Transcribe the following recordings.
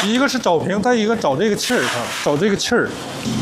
一个是找瓶，再一个找这个气儿，找这个气儿。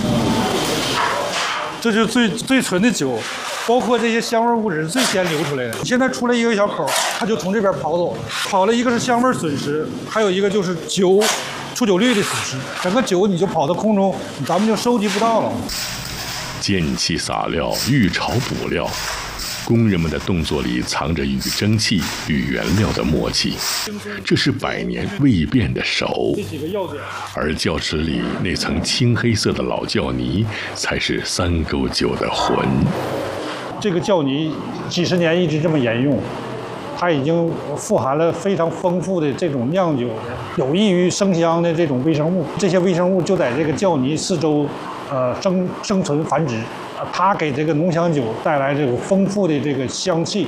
这就是最纯的酒，包括这些香味物质最先流出来的。现在出来一个小口，它就从这边跑走，跑了一个是香味损失，还有一个就是出酒率的损失。整个酒你就跑到空中，咱们就收集不到了。 见气撒料，遇潮补料。工人们的动作里藏着与蒸汽、与原料的默契，这是100年未变的手。而窖池里那层青黑色的老窖泥，才是三沟酒的魂。 这个窖泥几十年一直这么沿用，它已经富含了非常丰富的这种酿酒有益于生香的这种微生物。这些微生物就在这个窖泥四周，生存繁殖。它给这个浓香酒带来这个丰富的这个香气。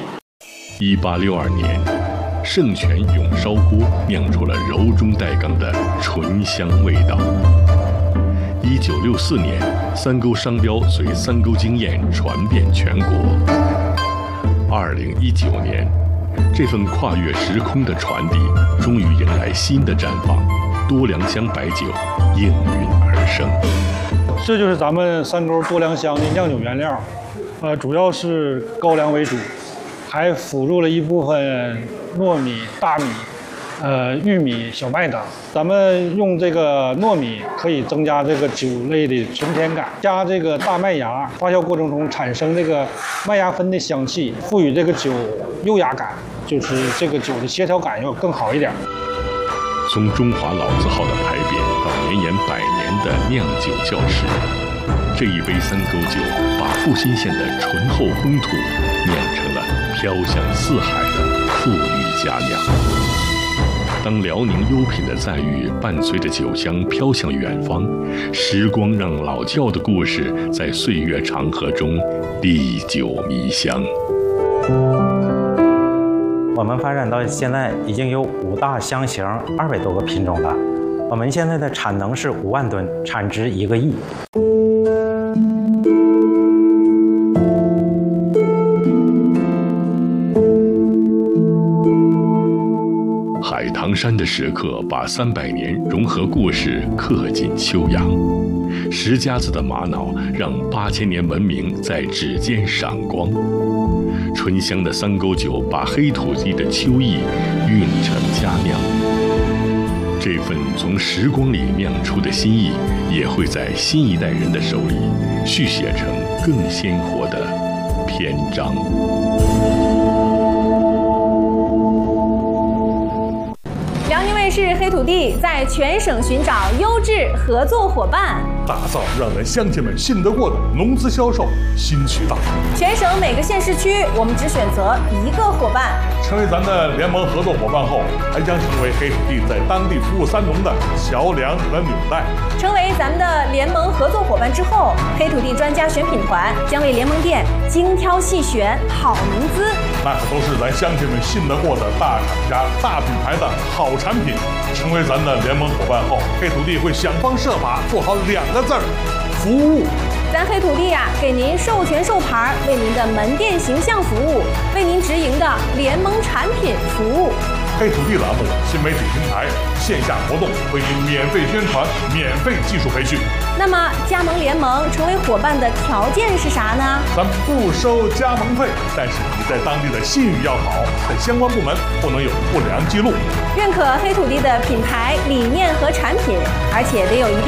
1862年，圣泉永烧锅酿出了柔中带刚的醇香味道。1964年，三沟商标随三沟经验传遍全国。2019年，这份跨越时空的传递，终于迎来新的绽放，多良乡白酒应运而生。 这就是咱们三沟多良乡的酿酒原料，主要是高粱为主，还辅助了一部分糯米、大米、玉米、小麦等。咱们用这个糯米可以增加这个酒类的醇甜感，加这个大麦芽，发酵过程中产生这个麦芽酚的香气，赋予这个酒优雅感，就是这个酒的协调感要更好一点。 从中华老字号的牌匾到绵延100年的酿酒窖池，这一杯三沟酒把阜新县的醇厚烘土酿成了飘向四海的富裕佳酿。当辽宁优品的赞誉伴随着酒香飘向远方，时光让老窖的故事在岁月长河中历久弥香。 我们发展到现在已经有5大香型，200多个品种了。我们现在的产能是5万吨，产值1个亿。 海棠山的石刻把300年融合故事刻进秋阳，10家子的玛瑙让8000年文明在指尖闪光。醇香的三沟酒把黑土地的秋意运成佳酿，这份从时光里酿出的心意，也会在新一代人的手里续写成更鲜活的篇章。 辽宁卫视黑土地在全省寻找优质合作伙伴， 打造让咱乡亲们信得过的农资销售新渠道。 全省每个县市区，我们只选择1个伙伴。 成为咱的联盟合作伙伴后，还将成为黑土地在当地服务三农的桥梁和纽带。 成为咱们的联盟合作伙伴之后，黑土地专家选品团将为联盟店精挑细选好农资， 那可都是咱乡亲们信得过的大厂家、大品牌的好产品。成为咱的联盟伙伴后，黑土地会想方设法做好2个字儿：服务。 咱黑土地给您授权授牌，为您的门店形象服务，为您直营的联盟产品服务。 黑土地栏目新媒体平台线下活动为您免费宣传、免费技术培训。 那么加盟联盟成为伙伴的条件是啥呢？ 咱不收加盟费，但是你在当地的信誉要好，在相关部门不能有不良记录， 认可黑土地的品牌理念和产品，而且得有一定